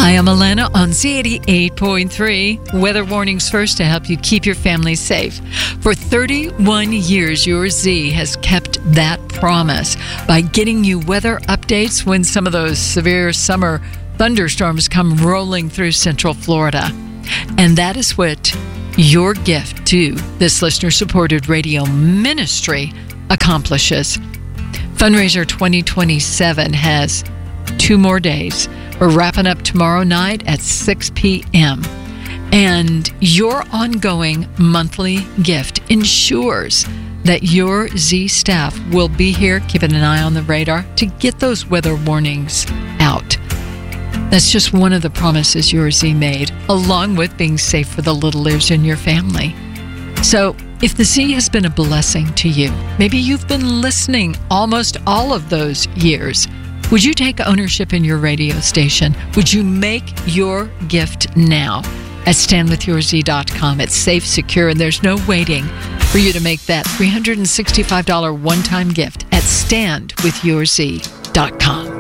Hi, I'm Alana on Z88.3. Weather warnings first to help you keep your family safe. For 31 years, your Z has kept that promise by getting you weather updates when some of those severe summer thunderstorms come rolling through Central Florida. And that is what your gift to this listener-supported radio ministry accomplishes. Fundraiser 2027 has 2 more days. We're wrapping up tomorrow night at 6 p.m. And your ongoing monthly gift ensures that your Z staff will be here keeping an eye on the radar to get those weather warnings out. That's just one of the promises your Z made, along with being safe for the little ears in your family. So if the Z has been a blessing to you, maybe you've been listening almost all of those years, would you take ownership in your radio station? Would you make your gift now at standwithyourz.com? It's safe, secure, and there's no waiting for you to make that $365 one-time gift at standwithyourz.com.